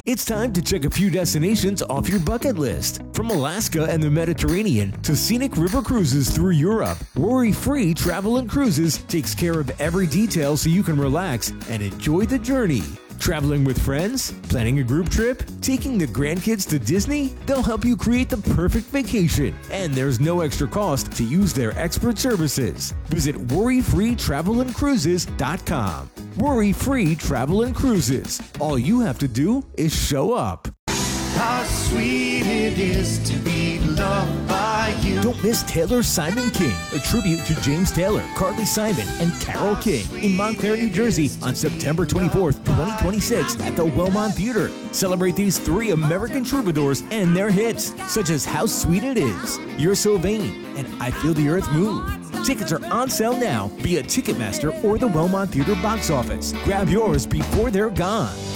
It's time to check a few destinations off your bucket list. From Alaska and the Mediterranean to scenic river cruises through Europe, Worry-Free Travel and Cruises takes care of every detail so you can relax and enjoy the journey. Traveling with friends? Planning a group trip? Taking the grandkids to Disney? They'll help you create the perfect vacation. And there's no extra cost to use their expert services. Visit worryfreetravelandcruises.com. Worry-Free Travel and Cruises. All you have to do is show up. How sweet it is to be loved by you. Don't miss Taylor Simon King, a tribute to James Taylor, Carly Simon, and Carole King in Montclair, New Jersey on September 24th, 2026 at the Wellmont Theater. Celebrate these three American troubadours and their hits, such as How Sweet It Is, You're So Vain, and I Feel the Earth Move. Tickets are on sale now via Ticketmaster or the Wellmont Theater box office. Grab yours before they're gone.